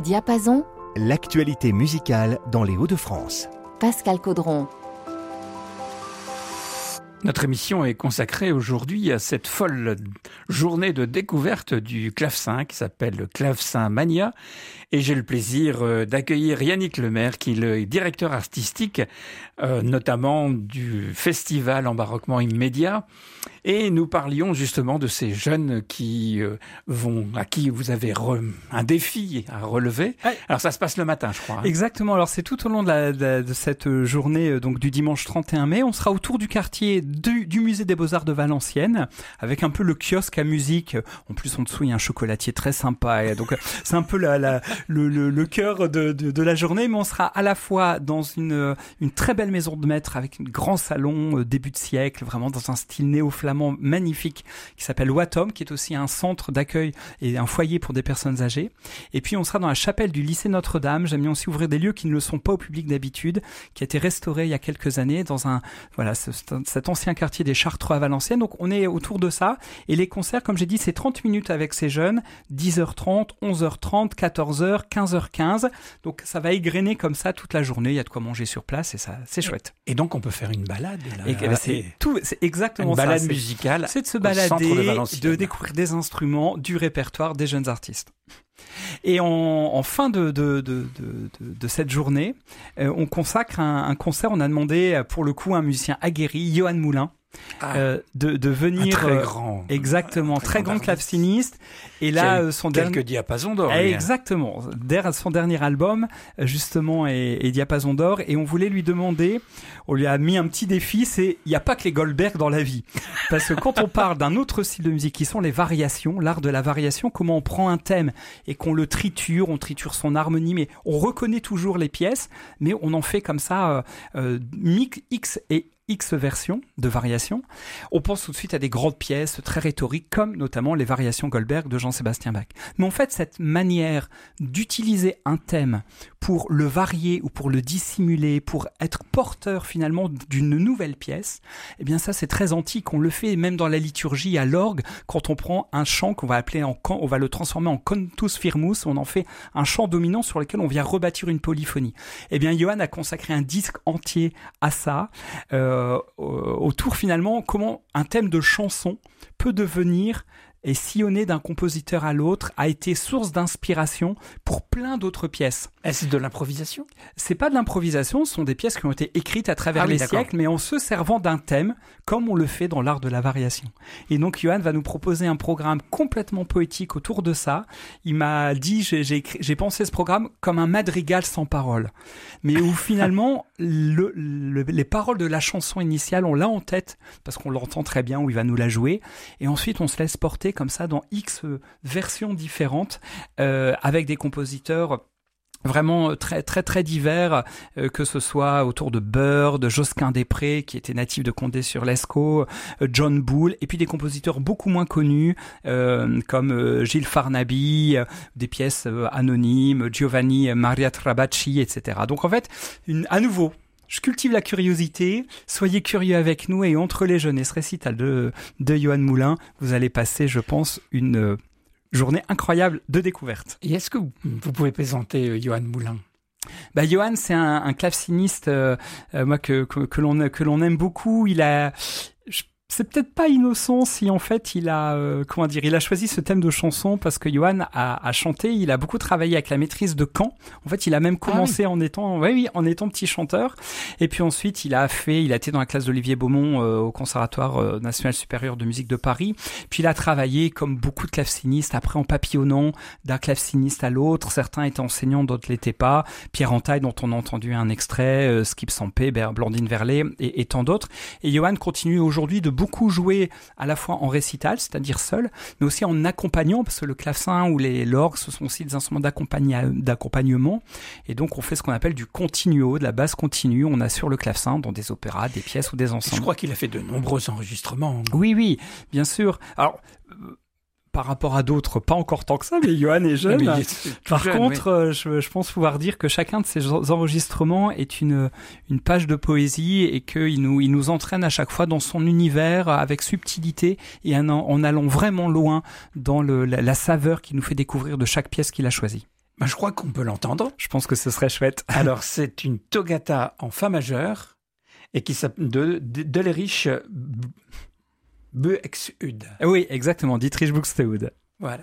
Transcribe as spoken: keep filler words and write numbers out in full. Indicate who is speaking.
Speaker 1: Diapason,
Speaker 2: l'actualité musicale dans les Hauts-de-France.
Speaker 1: Pascal Caudron.
Speaker 3: Notre émission est consacrée aujourd'hui à cette folle journée de découverte du clavecin qui s'appelle le Clavecin Mania. Et j'ai le plaisir d'accueillir Yannick Lemaire, qui est le directeur artistique, euh, notamment du festival Embarquement immédiat. Et nous parlions justement de ces jeunes qui euh, vont, à qui vous avez re, un défi à relever. Ouais. Alors ça se passe le matin, je crois. Hein.
Speaker 4: Exactement. Alors c'est tout au long de, la, de, de cette journée, donc du dimanche trente et un mai. On sera autour du quartier du, du musée des Beaux-Arts de Valenciennes, avec un peu le kiosque à musique. En plus, en dessous, il y a un chocolatier très sympa. Et donc c'est un peu la, la, le, le, le cœur de, de, de la journée. Mais on sera à la fois dans une, une très belle maison de maître avec un grand salon euh, début de siècle, vraiment dans un style néo-flamand magnifique qui s'appelle Watom, qui est aussi un centre d'accueil et un foyer pour des personnes âgées. Et puis on sera dans la chapelle du lycée Notre-Dame. J'aime bien aussi ouvrir des lieux qui ne le sont pas au public d'habitude, qui a été restauré il y a quelques années dans un voilà ce, cet ancien quartier des Chartreux à Valenciennes. Donc on est autour de ça. Et les concerts, comme j'ai dit, c'est trente minutes avec ces jeunes, dix heures trente, onze heures trente, quatorze heures, quinze heures quinze. Donc ça va égrener comme ça toute la journée. Il y a de quoi manger sur place et ça c'est chouette.
Speaker 3: Et donc on peut faire une balade là.
Speaker 4: Et, et c'est tout, c'est exactement
Speaker 3: une
Speaker 4: ça.
Speaker 3: Une balade
Speaker 4: c'est,
Speaker 3: musicale.
Speaker 4: C'est de se balader,
Speaker 3: de,
Speaker 4: de découvrir des instruments, du répertoire des jeunes artistes. Et en, en fin de, de, de, de, de, de cette journée, euh, on consacre un, un concert. On a demandé pour le coup un musicien aguerri, Johan Moulin, ah, euh, de, de venir.
Speaker 3: Un très grand.
Speaker 4: Euh, exactement, très, très grand, grand claveciniste. Et là, euh, son
Speaker 3: quelques
Speaker 4: dernier.
Speaker 3: diapasons d'or.
Speaker 4: Eh, exactement. Der, son dernier album, justement, est, est Diapason d'or. Et on voulait lui demander, on lui a mis un petit défi, c'est, il n'y a pas que les Goldberg dans la vie. Parce que quand on parle d'un autre style de musique qui sont les variations, l'art de la variation, comment on prend un thème et qu'on le triture, on triture son harmonie, mais on reconnaît toujours les pièces, mais on en fait comme ça, euh, euh, mix X et X versions de variations. On pense tout de suite à des grandes pièces très rhétoriques, comme notamment les variations Goldberg de Jean-Sébastien Bach. Mais en fait, cette manière d'utiliser un thème pour le varier ou pour le dissimuler, pour être porteur finalement d'une nouvelle pièce, eh bien ça c'est très antique. On le fait même dans la liturgie à l'orgue, quand on prend un chant qu'on va appeler en, on va le transformer en cantus firmus, on en fait un chant dominant sur lequel on vient rebâtir une polyphonie. Eh bien Johan a consacré un disque entier à ça, euh, autour finalement comment un thème de chanson peut devenir et sillonné d'un compositeur à l'autre, a été source d'inspiration pour plein d'autres pièces.
Speaker 3: Est-ce de l'improvisation ?
Speaker 4: C'est pas de l'improvisation, ce sont des pièces qui ont été écrites à travers ah oui, les d'accord. siècles, mais en se servant d'un thème, comme on le fait dans l'art de la variation. Et donc, Johan va nous proposer un programme complètement poétique autour de ça. Il m'a dit, j'ai, j'ai, écrit, j'ai pensé ce programme comme un madrigal sans paroles, mais où finalement, le, le, les paroles de la chanson initiale, on l'a en tête, parce qu'on l'entend très bien, où il va nous la jouer, et ensuite, on se laisse porter comme ça dans X versions différentes euh, avec des compositeurs vraiment très très très divers, euh, que ce soit autour de Bird, de Josquin-des-Prés qui était natif de Condé-sur-Lescaut, euh, John Bull, et puis des compositeurs beaucoup moins connus euh, comme euh, Gilles Farnaby, euh, des pièces euh, anonymes, Giovanni Maria Trabacci, et cetera. Donc en fait, une, à nouveau, je cultive la curiosité, soyez curieux avec nous et entre les jeunes et ce récital de, de Johan Moulin, vous allez passer, je pense, une euh, journée incroyable de découverte.
Speaker 3: Et est-ce que vous, vous pouvez présenter euh, Johan Moulin ?
Speaker 4: Bah, Johan, c'est un, un claveciniste euh, euh, moi, que, que, que, l'on, que l'on aime beaucoup. Il a... Je, c'est peut-être pas innocent si en fait il a euh, comment dire il a choisi ce thème de chanson parce que Johan a, a chanté, il a beaucoup travaillé avec la maîtrise de Caen. En fait, il a même commencé ah oui. en étant oui oui en étant petit chanteur et puis ensuite il a fait il a été dans la classe d'Olivier Beaumont euh, au Conservatoire euh, national supérieur de musique de Paris. Puis il a travaillé comme beaucoup de clavecinistes après en papillonnant d'un claveciniste à l'autre. Certains étaient enseignants, d'autres l'étaient pas. Pierre Entaille dont on a entendu un extrait, euh, Skip Sampé, Blandine Verlet et, et tant d'autres. Et Johan continue aujourd'hui de beaucoup jouer à la fois en récital, c'est-à-dire seul, mais aussi en accompagnant, parce que le clavecin ou les l'orgue, ce sont aussi des instruments d'accompagnement. Et donc, on fait ce qu'on appelle du continuo, de la basse continue. On assure le clavecin dans des opéras, des pièces ou des ensembles.
Speaker 3: Je crois qu'il a fait de nombreux enregistrements.
Speaker 4: Oui, oui, bien sûr. Alors, euh, par rapport à d'autres, pas encore tant que ça, mais Johan est jeune.
Speaker 3: Ah, est
Speaker 4: Par
Speaker 3: jeune,
Speaker 4: contre,
Speaker 3: oui.
Speaker 4: je, je pense pouvoir dire que chacun de ces enregistrements est une, une page de poésie et qu'il nous, il nous entraîne à chaque fois dans son univers avec subtilité et en, en allant vraiment loin dans le, la, la saveur qu'il nous fait découvrir de chaque pièce qu'il a choisie.
Speaker 3: Ben, je crois qu'on peut l'entendre.
Speaker 4: Je pense que ce serait chouette.
Speaker 3: Alors, c'est une toccata en fa majeur et qui s'appelle de, de, de l'Erich Buxtehude.
Speaker 4: Oui, exactement, Dietrich Buxtehude.
Speaker 3: Voilà.